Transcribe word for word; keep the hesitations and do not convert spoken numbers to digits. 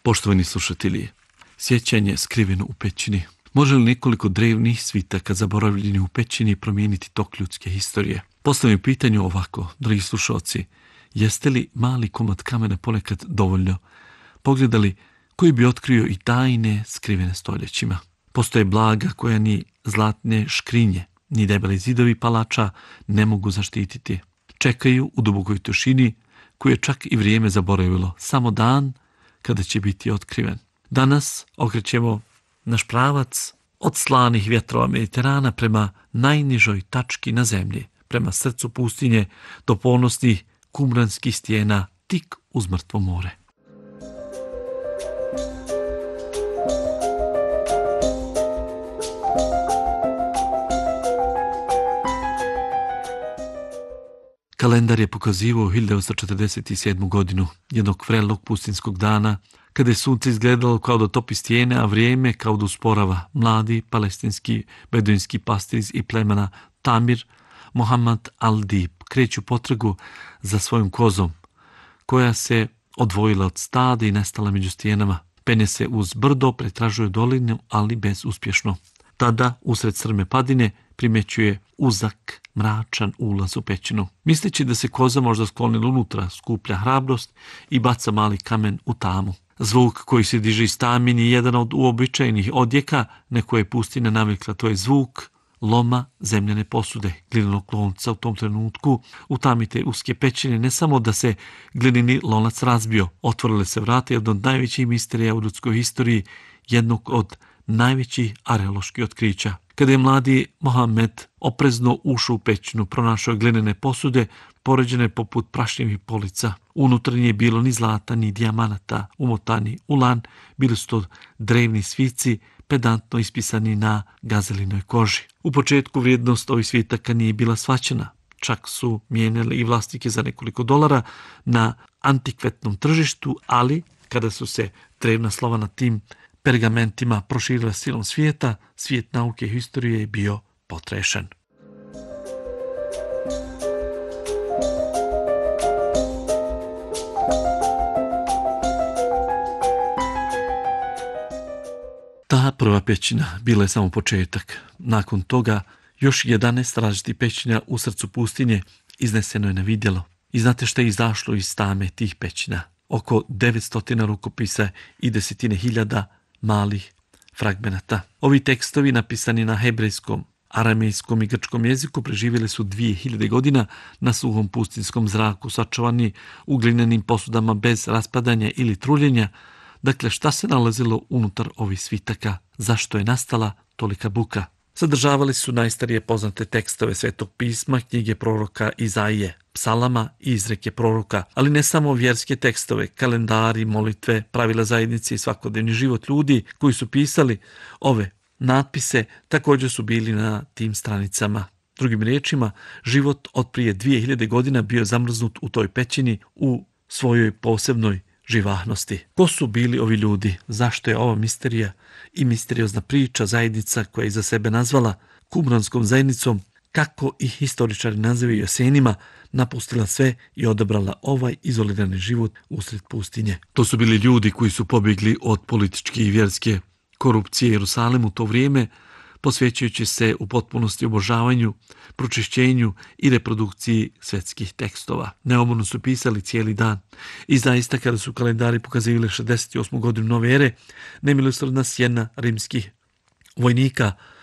Poštovani slušatelji, sjećanje skriveno u pećini. Može li nekoliko drevnih svitaka zaboravljeni u pećini promijeniti tok ljudske historije? Postavljam pitanje ovako, dragi slušalci, jeste li mali komad kamena ponekad dovoljno pogledali koji bi otkrio i tajne skrivene stoljećima? Postoje blaga koja ni zlatne škrinje, ni debeli zidovi palača ne mogu zaštititi. Čekaju u dubokoj tišini koju je čak i vrijeme zaboravilo, samo dan kada će biti otkriven. Danas okrećemo naš pravac od slanih vjetrova Mediterana prema najnižoj tački na zemlji, prema srcu pustinje do ponosnih kumranskih stijena tik uz mrtvo more. Kalendar je pokazivao hiljadu devetsto četrdeset sedmu. godinu, jednog vrelog pustinskog dana, kada je sunce izgledalo kao da topi stijene, a vrijeme kao da usporava. Mladi palestinski beduinski pastir i plemena Tamir, Mohammad al-Dib kreću potragu za svojom kozom, koja se odvojila od stada i nestala među stijenama. Penje se uz brdo, pretražuje dolinu, ali bezuspješno. Tada, usred strme padine, primjećuje uzak, mračan ulaz u pećinu. Misleći da se koza možda sklonila unutra, skuplja hrabrost i baca mali kamen u tamu. Zvuk koji se diže iz tamini je jedan od uobičajenih odjeka na koje je pustina navikla. To je zvuk loma zemljane posude, glinenog lonca. U tom trenutku u tami te uske pećine ne samo da se glineni lonac razbio, otvorile se vrata jedno od najvećih misterija u ljudskoj historiji, jednog od najvećih arheoloških otkrića. Kada je mladi Mohamed oprezno ušao u pećinu, pronašao je glinene posude, poređene poput prašnjivih polica. Unutra nije bilo ni zlata, ni dijamanata, umotani u lan, bili su to drevni svici, pedantno ispisani na gazelinoj koži. U početku vrijednost ovih svitaka nije bila shvaćena. Čak su mijenjali i vlasnike za nekoliko dolara na antikvetnom tržištu, ali kada su se drevna slova na tim pergamentima proširila silom svijeta, svijet nauke i historije je bio potrešen. Ta prva pećina bila je samo početak. Nakon toga još jedanaest različitih pećina u srcu pustinje izneseno je na vidjelo. I znate šta je izašlo iz tame tih pećina? Oko devetsto rukopisa i desetine hiljada malih fragmenata. Ovi tekstovi napisani na hebrejskom, aramejskom i grčkom jeziku preživjeli su dvije hiljade godina na suhom pustinskom zraku, sačuvani u glinenim posudama bez raspadanja ili truljenja. Dakle, šta se nalazilo unutar ovih svitaka? Zašto je nastala tolika buka? Sadržavali su najstarije poznate tekstove Svetog pisma, knjige proroka Izaije, psalama i izreke proroka, ali ne samo vjerske tekstove, kalendari, molitve, pravila zajednice i svakodnevni život ljudi koji su pisali ove natpise također su bili na tim stranicama. Drugim riječima, život od prije dvije hiljade godina bio zamrznut u toj pećini u svojoj posebnoj živahnosti. Ko su bili ovi ljudi? Zašto je ova misterija i misteriozna priča zajednica koja je za sebe nazvala kumranskom zajednicom, kako ih historičari nazivaju Jesenima, napustila sve i odabrala ovaj izolirani život usred pustinje? To su bili ljudi koji su pobjegli od političke i vjerske korupcije Jerusalemu u to vrijeme, posvećujući se u potpunosti obožavanju, pročišćenju i reprodukciji svetskih tekstova. Neumorno su pisali cijeli dan. I zaista, kada su kalendari pokazivali šezdeset osmu godinu nove ere, nemilosrdna sjena rimskih vojnika